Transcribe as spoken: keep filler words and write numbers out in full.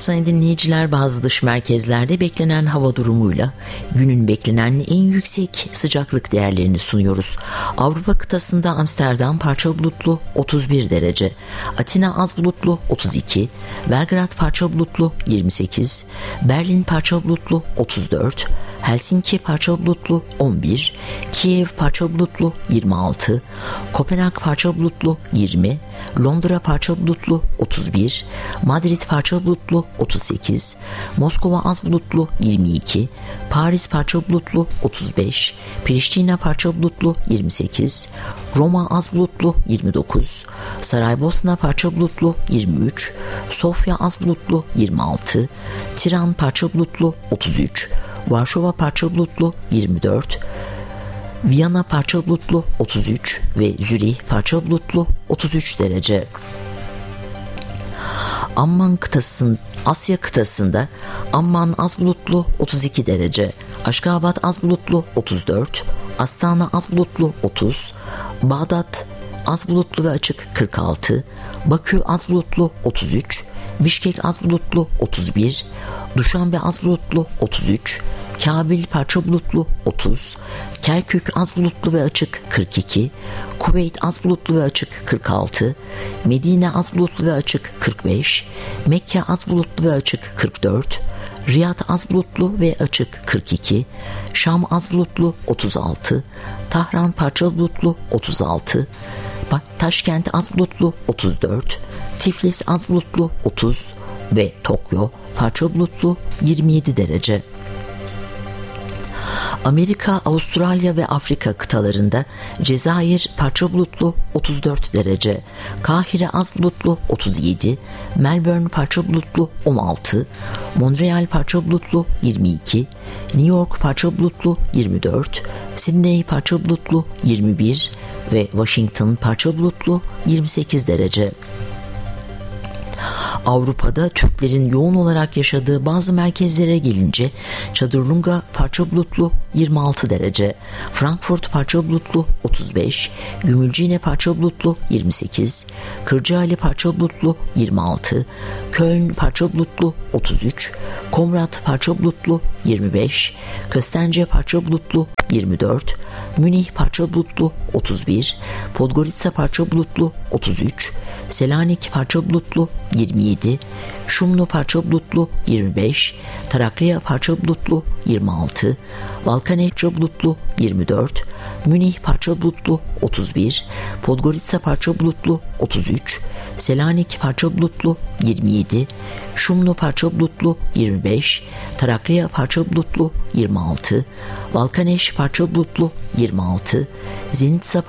sayın dinleyiciler, bazı dış merkezlerde beklenen hava durumuyla günün beklenen en yüksek sıcaklık değerlerini sunuyoruz. Avrupa kıtasında Amsterdam parça bulutlu otuz bir derece, Atina az bulutlu otuz iki, Belgrad parça bulutlu yirmi sekiz, Berlin parça bulutlu otuz dört, Helsinki parça bulutlu on bir, Kiev parça bulutlu yirmi altı, Kopenhag parça bulutlu yirmi, Londra parça bulutlu otuz bir, Madrid parça bulutlu otuz sekiz, Moskova az bulutlu yirmi iki, Paris parça bulutlu otuz beş, Priştine parça bulutlu yirmi sekiz, Roma az bulutlu yirmi dokuz, Saraybosna parça bulutlu yirmi üç, Sofya az bulutlu yirmi altı, Tiran parça bulutlu otuz üç, Varşova parça bulutlu yirmi dört, Viyana parça bulutlu otuz üç ve Zürih parça bulutlu otuz üç derece. Amman kıtasının Asya kıtasında Amman az bulutlu otuz iki derece, Aşgabat az bulutlu otuz dört, Astana az bulutlu otuz, Bağdat az bulutlu ve açık kırk altı, Bakü az bulutlu otuz üç, Bişkek az bulutlu otuz bir, Duşanbe az bulutlu otuz üç, Kabil parça bulutlu otuz, Kerkük az bulutlu ve açık kırk iki, Kuveyt az bulutlu ve açık kırk altı, Medine az bulutlu ve açık kırk beş, Mekke az bulutlu ve açık kırk dört, Riyad az bulutlu ve açık kırk iki, Şam az bulutlu otuz altı, Tahran parçalı bulutlu otuz altı, Taşkent az bulutlu otuz dört, Tiflis az bulutlu otuz ve Tokyo parça bulutlu yirmi yedi derece. Amerika, Avustralya ve Afrika kıtalarında Cezayir parça bulutlu otuz dört derece, Kahire az bulutlu otuz yedi, Melbourne parça bulutlu on altı, Montreal parça bulutlu yirmi iki, New York parça bulutlu yirmi dört, Sydney parça bulutlu yirmi bir ve Washington parça bulutlu yirmi sekiz derece. Avrupa'da Türklerin yoğun olarak yaşadığı bazı merkezlere gelince Çadırlunga parça bulutlu yirmi altı derece, Frankfurt parça bulutlu otuz beş, Gümülcine parça bulutlu yirmi sekiz, Kırcaali parça bulutlu yirmi altı, Köln parça bulutlu otuz üç, Komrat parça bulutlu yirmi beş, Köstence parça bulutlu yirmi dört, Münih parça bulutlu otuz bir, Podgorica parça bulutlu otuz üç, Selanik parça bulutlu yirmi yedi, Şumlu parça bulutlu yirmi beş, Tarakliya parça bulutlu yirmi altı, Valkaneçe bulutlu yirmi dört, Münih parça bulutlu otuz bir, Podgorica parça bulutlu otuz üç, Selanik parça bulutlu yirmi yedi, Şumlu parça bulutlu yirmi beş, Tarakliya parça bulutlu yirmi altı, Valkaneş parça bulutlu yirmi altı, Zenitsa